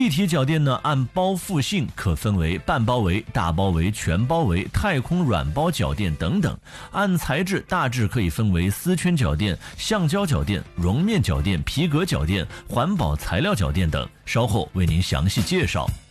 立体脚垫呢，按包覆性可分为半包围、大包围、全包围、太空软包脚垫等等。按材质大致可以分为丝圈脚垫、橡胶脚垫、绒面脚垫、皮革脚垫、环保材料脚垫等。稍后为您详细介绍。